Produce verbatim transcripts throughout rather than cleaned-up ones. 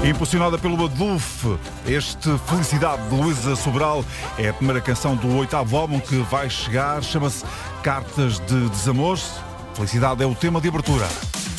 Impulsionada pelo Adolfo, este Felicidade de Luísa Sobral é a primeira canção do oitavo álbum que vai chegar, chama-se Cartas de Desamor. Felicidade é o tema de abertura.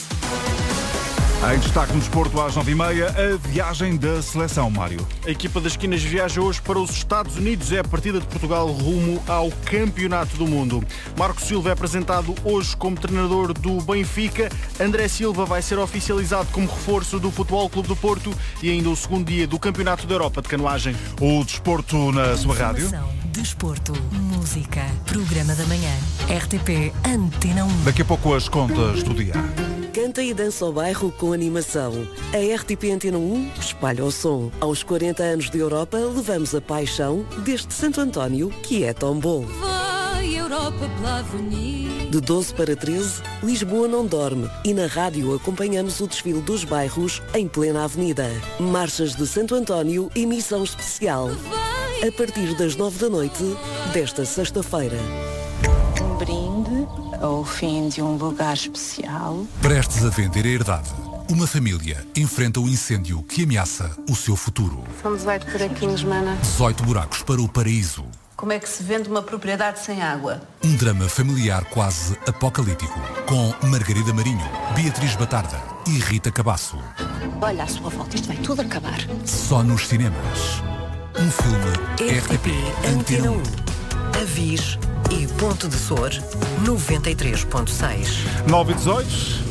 Em destaque no desporto às nove e meia, a viagem da seleção, Mário. A equipa das Esquinas viaja hoje para os Estados Unidos. É a partida de Portugal rumo ao Campeonato do Mundo. Marco Silva é apresentado hoje como treinador do Benfica. André Silva vai ser oficializado como reforço do Futebol Clube do Porto e ainda o segundo dia do Campeonato da Europa de canoagem. O desporto na sua rádio. Desporto, música, programa da manhã, R T P Antena um. Daqui a pouco as contas do dia. Canta e dança ao bairro com animação. A R T P Antena um espalha o som. Aos quarenta anos de Europa, levamos a paixão deste Santo António, que é tão bom. Vai, Europa pela avenida. De doze para treze, Lisboa não dorme. E na rádio acompanhamos o desfile dos bairros em plena avenida. Marchas de Santo António, emissão especial. A partir das nove da noite, desta sexta-feira. Um brinde ao fim de um lugar especial. Prestes a vender a herdade. Uma família enfrenta o incêndio que ameaça o seu futuro. São dezoito buraquinhos, mana. dezoito buracos para o paraíso. Como é que se vende uma propriedade sem água? Um drama familiar quase apocalíptico. Com Margarida Marinho, Beatriz Batarda e Rita Cabasso. Olha à sua volta, isto vai tudo acabar. Só nos cinemas. Um filme R T P Antena um. Avis e Ponto de Sor, noventa e três ponto seis. nove e dezoito.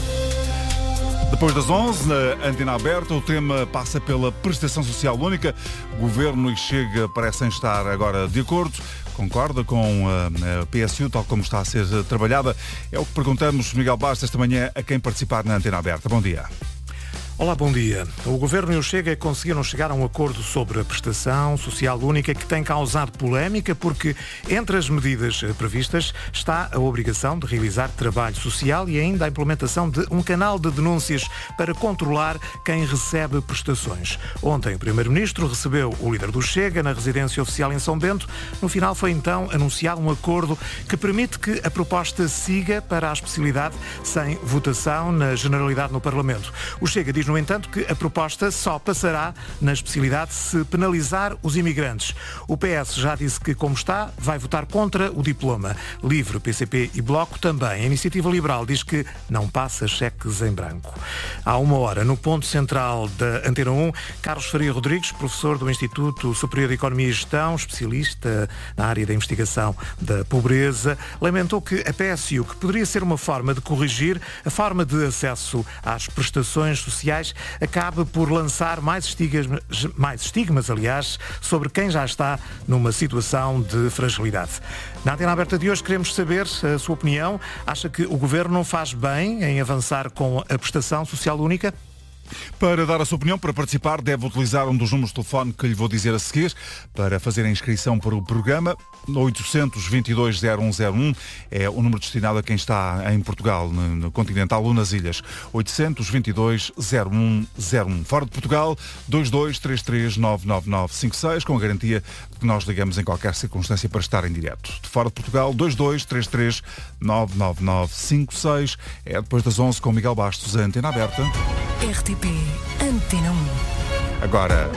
Depois das onze, na Antena Aberta, o tema passa pela prestação social única. Governo e Chega parecem estar agora de acordo. Concorda com a P S U, tal como está a ser trabalhada? É o que perguntamos, Miguel Bastos, esta manhã, a quem participar na Antena Aberta. Bom dia. Olá, bom dia. O Governo e o Chega conseguiram chegar a um acordo sobre a prestação social única que tem causado polémica porque entre as medidas previstas está a obrigação de realizar trabalho social e ainda a implementação de um canal de denúncias para controlar quem recebe prestações. Ontem o Primeiro-Ministro recebeu o líder do Chega na residência oficial em São Bento. No final foi então anunciado um acordo que permite que a proposta siga para a especialidade sem votação na generalidade no Parlamento. O Chega diz no entanto, que a proposta só passará na especialidade se penalizar os imigrantes. O P S já disse que, como está, vai votar contra o diploma. Livre, P C P e Bloco também. A Iniciativa Liberal diz que não passa cheques em branco. Há uma hora, no ponto central da Antena um, Carlos Faria Rodrigues, professor do Instituto Superior de Economia e Gestão, especialista na área da investigação da pobreza, lamentou que a P S U, que poderia ser uma forma de corrigir a forma de acesso às prestações sociais, acaba por lançar mais estigmas, mais estigmas, aliás, sobre quem já está numa situação de fragilidade. Na Antena Aberta de hoje queremos saber a sua opinião. Acha que o Governo não faz bem em avançar com a prestação social única? Para dar a sua opinião, para participar, deve utilizar um dos números de telefone que lhe vou dizer a seguir para fazer a inscrição para o programa. oitocentos e vinte e dois zero um zero um é o número destinado a quem está em Portugal, no, no continental ou nas ilhas. oitocentos e vinte e dois zero um zero um. Fora de Portugal, dois dois três três nove nove nove cinco seis, com a garantia de que nós ligamos em qualquer circunstância para estar em direto. De fora de Portugal, dois dois três três nove nove nove cinco seis. É depois das onze com Miguel Bastos, a Antena Aberta. R T P Antena um. Agora,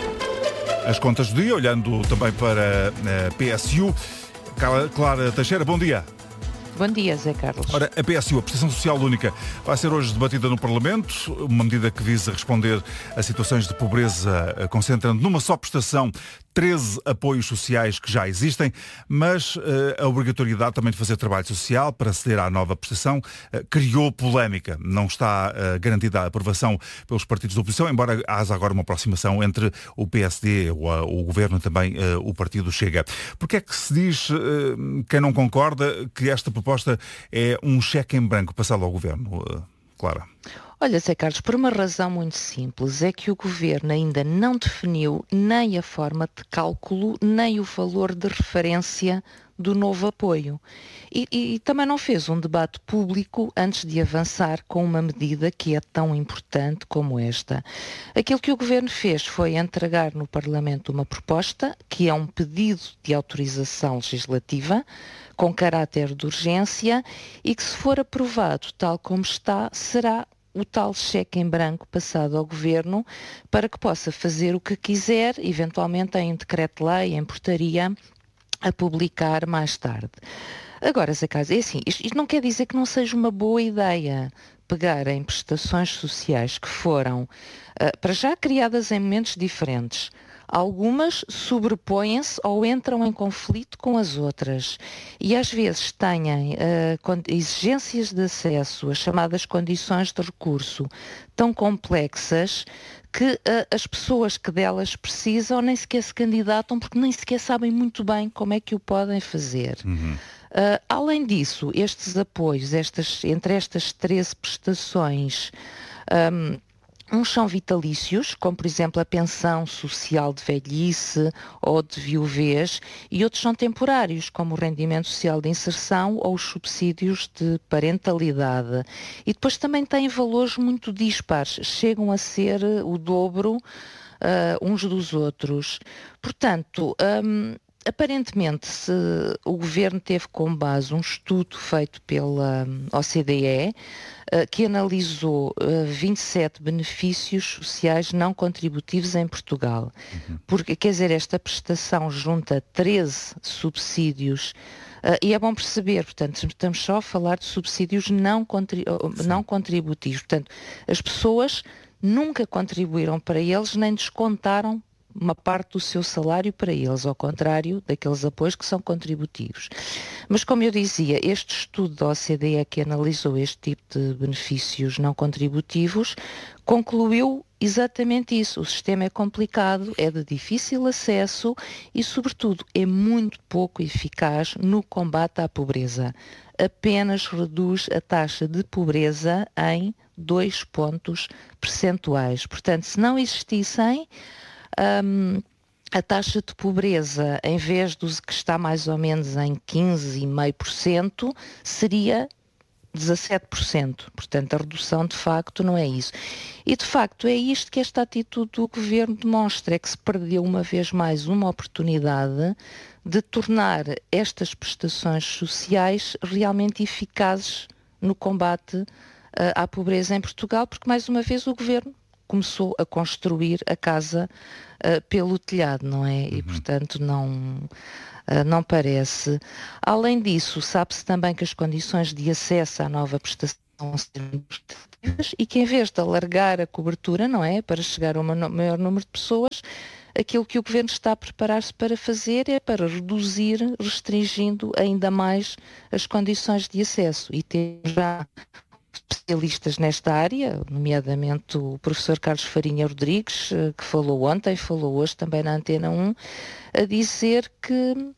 as contas do dia, olhando também para a P S U. Clara Teixeira, bom dia. Bom dia, Zé Carlos. Ora, a P S U, a Prestação Social Única, vai ser hoje debatida no Parlamento, uma medida que visa responder a situações de pobreza, concentrando numa só prestação treze apoios sociais que já existem, mas uh, a obrigatoriedade também de fazer trabalho social para aceder à nova prestação uh, criou polémica. Não está uh, garantida a aprovação pelos partidos da oposição, embora haja agora uma aproximação entre o P S D, o, o Governo e também uh, o Partido Chega. Porque é que se diz, uh, quem não concorda, que esta proposta é um cheque em branco passado ao Governo? Uh, Clara. Olha, Zé Carlos, por uma razão muito simples, é que o Governo ainda não definiu nem a forma de cálculo, nem o valor de referência do novo apoio. E, e, e também não fez um debate público antes de avançar com uma medida que é tão importante como esta. Aquilo que o Governo fez foi entregar no Parlamento uma proposta, que é um pedido de autorização legislativa, com caráter de urgência, e que, se for aprovado tal como está, será o tal cheque em branco passado ao Governo para que possa fazer o que quiser, eventualmente em decreto-lei, em portaria, a publicar mais tarde. Agora, Zé Carlos, é assim, isto, isto não quer dizer que não seja uma boa ideia pegar em prestações sociais que foram, uh, para já, criadas em momentos diferentes. Algumas sobrepõem-se ou entram em conflito com as outras e às vezes têm uh, exigências de acesso, as chamadas condições de recurso, tão complexas que uh, as pessoas que delas precisam nem sequer se candidatam porque nem sequer sabem muito bem como é que o podem fazer. Uhum. Uh, além disso, estes apoios, estas, entre estas treze prestações, um, uns são vitalícios, como por exemplo a pensão social de velhice ou de viuvez, e outros são temporários, como o rendimento social de inserção ou os subsídios de parentalidade. E depois também têm valores muito dispares, chegam a ser o dobro uh, uns dos outros. Portanto, um, aparentemente, se o Governo teve como base um estudo feito pela O C D E, que analisou uh, vinte e sete benefícios sociais não contributivos em Portugal. Uhum. Porque, quer dizer, esta prestação junta treze subsídios uh, e é bom perceber, portanto, estamos só a falar de subsídios não, contri- não contributivos. Portanto, as pessoas nunca contribuíram para eles nem descontaram uma parte do seu salário para eles, ao contrário daqueles apoios que são contributivos. Mas, como eu dizia, este estudo da O C D E que analisou este tipo de benefícios não contributivos concluiu exatamente isso. O sistema é complicado, é de difícil acesso e, sobretudo, é muito pouco eficaz no combate à pobreza. Apenas reduz a taxa de pobreza em dois pontos percentuais. Portanto, se não existissem, Um, a taxa de pobreza, em vez dos que está mais ou menos em quinze vírgula cinco por cento, seria dezassete por cento. Portanto, a redução de facto não é isso. E de facto é isto que esta atitude do Governo demonstra, é que se perdeu uma vez mais uma oportunidade de tornar estas prestações sociais realmente eficazes no combate uh, à pobreza em Portugal, porque mais uma vez o Governo começou a construir a casa uh, pelo telhado, não é? E, portanto, não, uh, não parece. Além disso, sabe-se também que as condições de acesso à nova prestação são restritivas e que, em vez de alargar a cobertura, não é? Para chegar a um maior número de pessoas, aquilo que o Governo está a preparar-se para fazer é para reduzir, restringindo ainda mais as condições de acesso. E temos já especialistas nesta área, nomeadamente o professor Carlos Farinha Rodrigues, que falou ontem, falou hoje também na Antena um, a dizer que,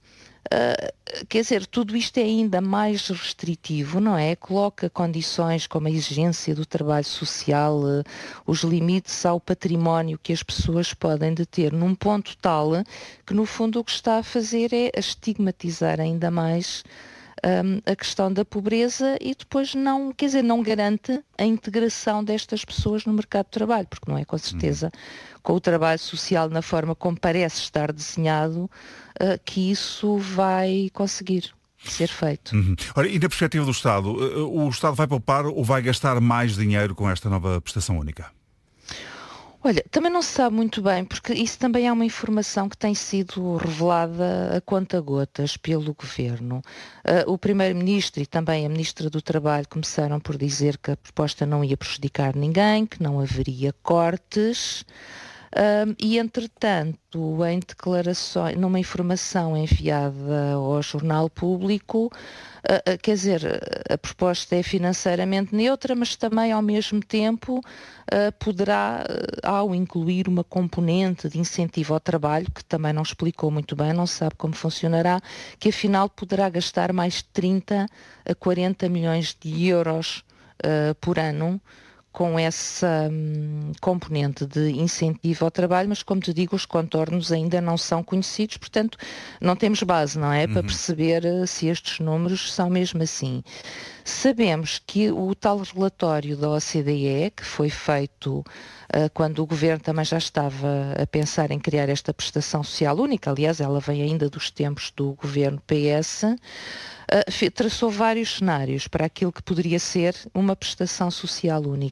uh, quer dizer, tudo isto é ainda mais restritivo, não é? Coloca condições como a exigência do trabalho social, uh, os limites ao património que as pessoas podem deter num ponto tal que, no fundo, o que está a fazer é a estigmatizar ainda mais Um, a questão da pobreza e depois não, quer dizer, não garante a integração destas pessoas no mercado de trabalho, porque não é com certeza uhum. com o trabalho social na forma como parece estar desenhado uh, que isso vai conseguir ser feito. Uhum. Ora, e na perspectiva do Estado, o Estado vai poupar ou vai gastar mais dinheiro com esta nova prestação única? Olha, também não se sabe muito bem, porque isso também é uma informação que tem sido revelada a conta-gotas pelo Governo. Uh, o Primeiro-Ministro e também a Ministra do Trabalho começaram por dizer que a proposta não ia prejudicar ninguém, que não haveria cortes. Um, e, entretanto, em declarações, numa informação enviada ao Jornal Público, uh, uh, quer dizer, a proposta é financeiramente neutra, mas também, ao mesmo tempo, uh, poderá, uh, ao incluir uma componente de incentivo ao trabalho, que também não explicou muito bem, não se sabe como funcionará, que afinal poderá gastar mais de trinta a quarenta milhões de euros uh, por ano, com essa hum, componente de incentivo ao trabalho, mas, como te digo, os contornos ainda não são conhecidos, portanto, não temos base, não é? Uhum. Para perceber uh, se estes números são mesmo assim. Sabemos que o tal relatório da O C D E, que foi feito uh, quando o Governo também já estava a pensar em criar esta prestação social única, aliás, ela vem ainda dos tempos do Governo P S, uh, traçou vários cenários para aquilo que poderia ser uma prestação social única.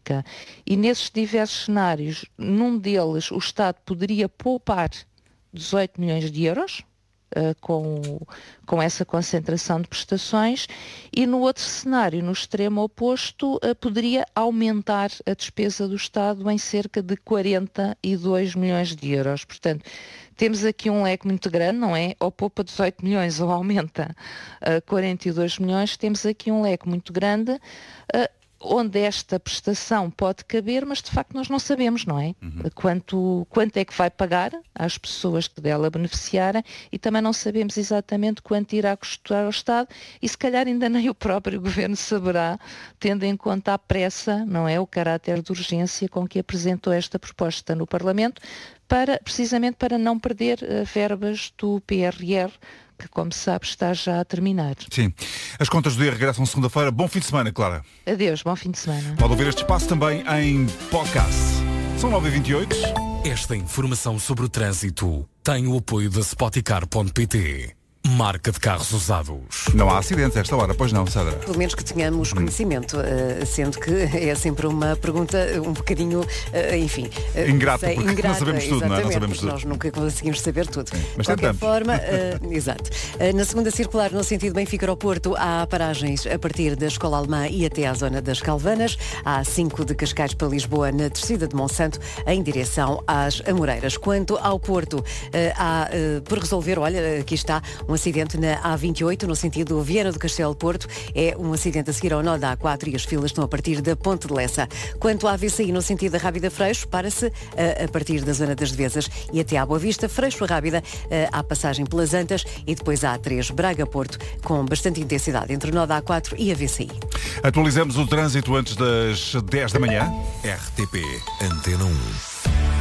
única. E nesses diversos cenários, num deles o Estado poderia poupar dezoito milhões de euros, Uh, com, com essa concentração de prestações, e no outro cenário, no extremo oposto, uh, poderia aumentar a despesa do Estado em cerca de quarenta e dois milhões de euros. Portanto, temos aqui um leque muito grande, não é? Ou poupa dezoito milhões ou aumenta uh, quarenta e dois milhões, temos aqui um leque muito grande, uh, onde esta prestação pode caber, mas de facto nós não sabemos, não é? Uhum. Quanto, quanto é que vai pagar às pessoas que dela beneficiarem, e também não sabemos exatamente quanto irá custar ao Estado, e se calhar ainda nem o próprio Governo saberá, tendo em conta a pressa, não é? O caráter de urgência com que apresentou esta proposta no Parlamento, para, precisamente para não perder uh, verbas do P R R, que, como sabe, está já a terminar. Sim. As contas do dia regressam segunda-feira. Bom fim de semana, Clara. Adeus, bom fim de semana. Pode ouvir este espaço também em podcast. São nove e vinte e oito. Esta informação sobre o trânsito tem o apoio da Spoticar ponto pt. Marca de carros usados. Não há acidentes a esta hora, pois não, Sandra? Pelo menos que tenhamos conhecimento, uh, sendo que é sempre uma pergunta um bocadinho, uh, enfim... Uh, ingrata, sei, porque ingrata, não sabemos tudo, não é? Não sabemos tudo. Nós nunca conseguimos saber tudo. Sim, mas de qualquer tentamos. forma, uh, exato. Uh, na segunda circular, no sentido Benfica ao Porto, há paragens a partir da Escola Alemã e até à zona das Calvanas. Há cinco de Cascais para Lisboa, na descida de Monsanto, em direção às Amoreiras. Quanto ao Porto, uh, há uh, por resolver, olha, aqui está um acidente na A vinte e oito, no sentido Viana do Castelo Porto. É um acidente a seguir ao nó da A quatro e as filas estão a partir da Ponte de Lessa. Quanto à A V C I, no sentido da Rábida Freixo, para-se a, a partir da zona das Devesas e até à Boa Vista. Freixo Rábida, há passagem pelas Antas, e depois há A três Braga-Porto, com bastante intensidade entre o nó da A quatro e a A V C I. Atualizamos o trânsito antes das dez da manhã. R T P Antena um.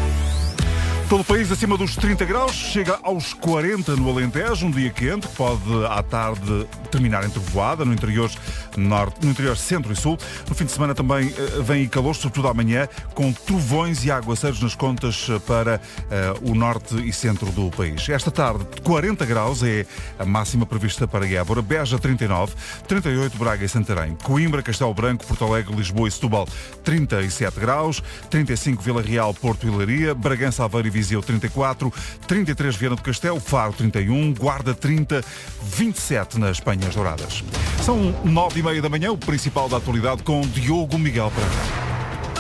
Todo o país acima dos trinta graus, chega aos quarenta no Alentejo, um dia quente, que pode à tarde terminar em trovoada, no interior norte, no interior centro e sul. No fim de semana também uh, vem calor, sobretudo amanhã, com trovões e aguaceiros nas contas para uh, o norte e centro do país. Esta tarde, quarenta graus é a máxima prevista para Évora, Beja trinta e nove, trinta e oito Braga e Santarém, Coimbra, Castelo Branco, Porto Alegre, Lisboa e Setúbal, trinta e sete graus, trinta e cinco Vila Real, Porto e Leiria, Bragança, Aveiro e Viseu trinta e quatro, trinta e três Viana do Castelo, Faro trinta e um, Guarda trinta, vinte e sete nas Penhas Douradas. São nove e meia da manhã, o principal da atualidade com Diogo Miguel Pereira.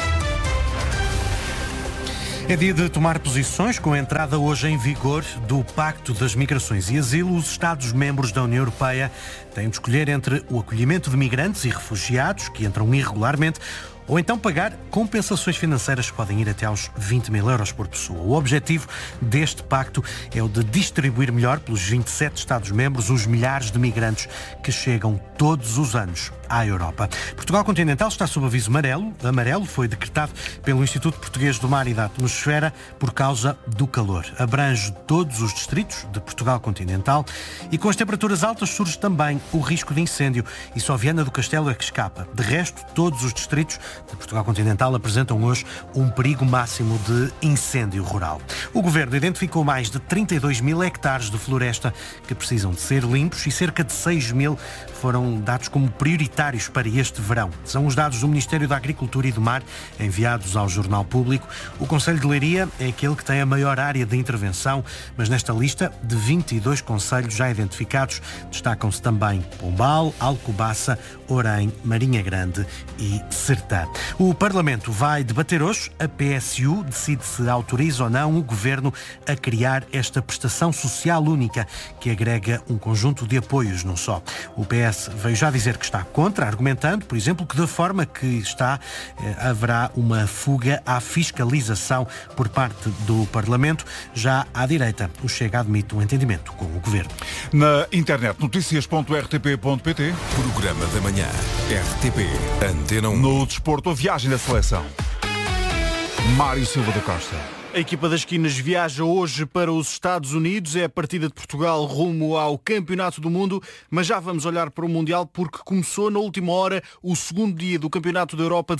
É dia de tomar posições. Com a entrada hoje em vigor do Pacto das Migrações e Asilo, os Estados-membros da União Europeia têm de escolher entre o acolhimento de migrantes e refugiados que entram irregularmente, ou então pagar compensações financeiras que podem ir até aos vinte mil euros por pessoa. O objetivo deste pacto é o de distribuir melhor pelos vinte e sete Estados-membros os milhares de migrantes que chegam todos os anos à Europa. Portugal continental está sob aviso amarelo. Amarelo foi decretado pelo Instituto Português do Mar e da Atmosfera por causa do calor. Abrange todos os distritos de Portugal continental e com as temperaturas altas surge também o risco de incêndio e só Viana do Castelo é que escapa. De resto, todos os distritos de Portugal continental apresentam hoje um perigo máximo de incêndio rural. O Governo identificou mais de trinta e dois mil hectares de floresta que precisam de ser limpos e cerca de seis mil foram dados como prioritários para este verão. São os dados do Ministério da Agricultura e do Mar, enviados ao Jornal Público. O Concelho de Leiria é aquele que tem a maior área de intervenção, mas nesta lista de vinte e dois concelhos já identificados destacam-se também Pombal, Alcobaça, Orém, Marinha Grande e Sertã. O Parlamento vai debater hoje. A P S U decide se autoriza ou não o Governo a criar esta prestação social única que agrega um conjunto de apoios, não só. O P S veio já dizer que está contra, argumentando, por exemplo, que da forma que está eh, haverá uma fuga à fiscalização por parte do Parlamento. Já à direita, o Chega admite um entendimento com o Governo. Na internet, notícias ponto r t p ponto p t. Programa da manhã. R T P Antena um. No desporto, a viagem da seleção. Mário Silva da Costa. A equipa das Quinas viaja hoje para os Estados Unidos. É a partida de Portugal rumo ao Campeonato do Mundo, mas já vamos olhar para o Mundial porque começou na última hora o segundo dia do Campeonato da Europa de